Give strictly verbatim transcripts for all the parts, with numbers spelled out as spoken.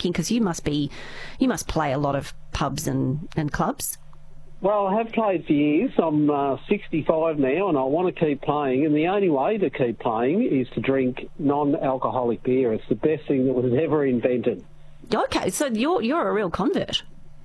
thinking? Because you must be, you must play a lot of pubs and, and clubs. Well, I have played for years. I'm uh, sixty-five now and I want to keep playing, and the only way to keep playing is to drink non-alcoholic beer. It's the best thing that was ever invented. Okay, so you're you're a real convert.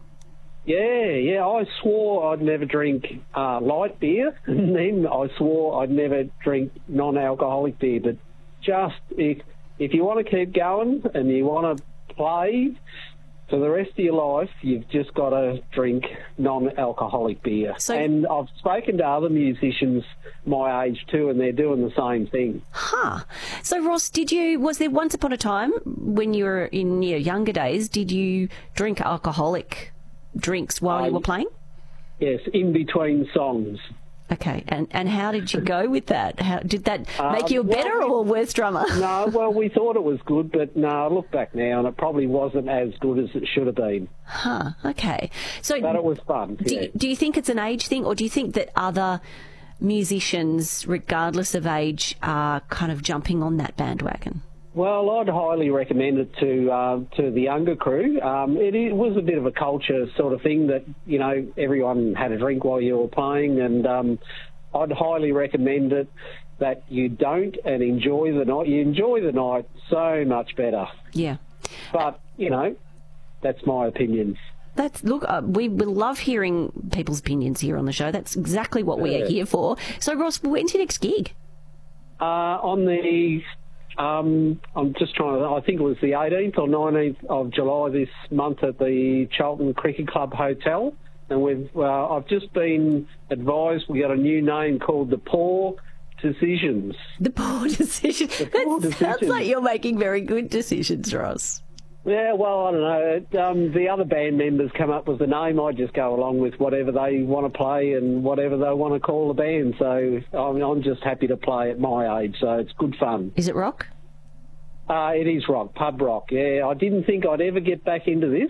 Yeah, yeah, I swore I'd never drink uh, light beer, and then I swore I'd never drink non-alcoholic beer. But just if, if you want to keep going and you want to play for the rest of your life, you've just got to drink non-alcoholic beer. So, and I've spoken to other musicians my age too, and they're doing the same thing. Huh. So, Ross, did you, was there once upon a time when you were in your younger days, did you drink alcoholic drinks while um, you were playing? Yes, in between songs. Okay, and and how did you go with that? How did that make um, you a better well, or worse drummer? No, well, we thought it was good, but no, I look back now and it probably wasn't as good as it should have been. Huh, okay. So, but it was fun. Do, yeah. do you think it's an age thing, or do you think that other musicians, regardless of age, are kind of jumping on that bandwagon? Well, I'd highly recommend it to uh, to the younger crew. Um, it, it was a bit of a culture sort of thing that, you know, everyone had a drink while you were playing, and um, I'd highly recommend it that you don't and enjoy the night. You enjoy the night so much better. Yeah. But, you know, that's my opinion. That's look, uh, we will love hearing people's opinions here on the show. That's exactly what we yeah. are here for. So, Ross, when's your next gig? Uh, on the... Um, I'm just trying to, I think it was the eighteenth or nineteenth of July this month at the Charlton Cricket Club Hotel. And we've, uh, I've just been advised we got a new name called the Poor Decisions. The Poor Decisions. The Poor That Decisions. sounds like you're making very good decisions, Ross. Yeah, well, I don't know. It, um, the other band members come up with the name. I just go along with whatever they want to play and whatever they want to call the band. So I'm, I'm just happy to play at my age, so it's good fun. Is it rock? Uh, it is rock, pub rock, yeah. I didn't think I'd ever get back into this,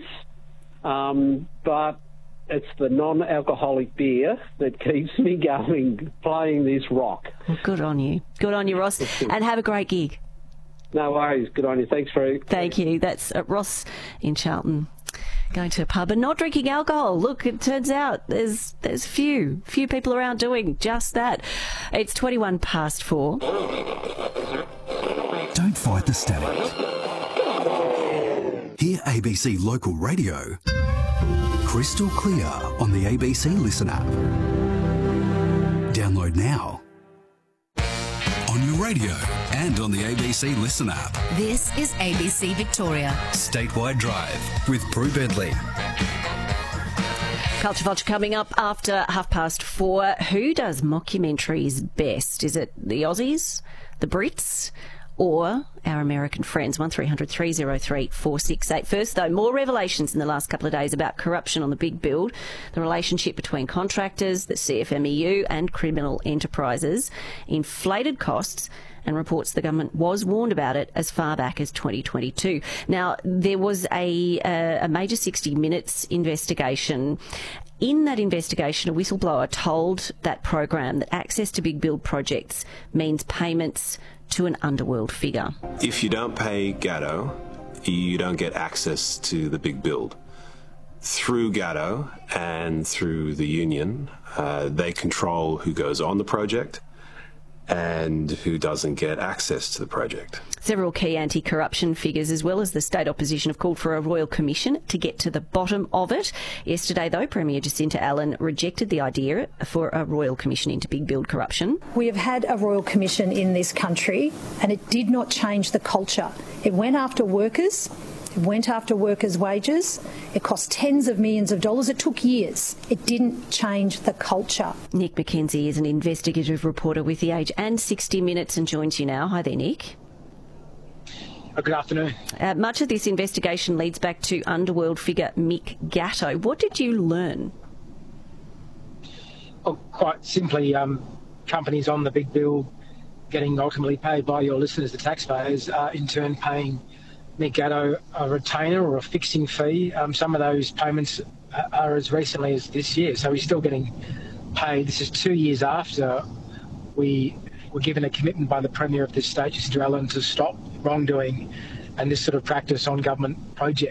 um, but it's the non-alcoholic beer that keeps me going, playing this rock. Well, good on you. Good on you, Ross. And have a great gig. No worries. Good on you. Thanks for... Thank you. That's uh, Ross in Charlton, going to a pub and not drinking alcohol. Look, it turns out there's there's few, few people around doing just that. It's twenty-one past four. Don't fight the static. Hear A B C Local Radio crystal clear on the A B C Listen app. Download now. On your radio and on the A B C Listen app. This is A B C Victoria. Statewide Drive with Prue Bentley. Culture Vulture coming up after half past four. Who does mockumentaries best? Is it the Aussies, the Brits, or our American friends? one three hundred three oh three four six eight. First, though, more revelations in the last couple of days about corruption on the big build, the relationship between contractors, the C F M E U and criminal enterprises, inflated costs, and reports the government was warned about it as far back as twenty twenty-two. Now, there was a, a, a major sixty minutes investigation. In that investigation, a whistleblower told that program that access to big build projects means payments to an underworld figure. If you don't pay Gatto, you don't get access to the big build. Through Gatto and through the union, uh, they control who goes on the project and who doesn't get access to the project. Several key anti-corruption figures, as well as the state opposition, have called for a royal commission to get to the bottom of it. Yesterday, though, Premier Jacinta Allan rejected the idea for a royal commission into big build corruption. We have had a royal commission in this country, and it did not change the culture. It went after workers. It went after workers' wages. It cost tens of millions of dollars. It took years. It didn't change the culture. Nick McKenzie is an investigative reporter with The Age and sixty minutes and joins you now. Hi there, Nick. Good afternoon. Uh, much of this investigation leads back to underworld figure Mick Gatto. What did you learn? Well, quite simply, um, companies on the big bill getting ultimately paid by your listeners, the taxpayers, uh, in turn paying Mick Gatto a retainer or a fixing fee. Um, some of those payments are as recently as this year, so he's still getting paid. This is two years after we were given a commitment by the Premier of this state, Jacinta Allan, to stop wrongdoing and this sort of practice on government projects.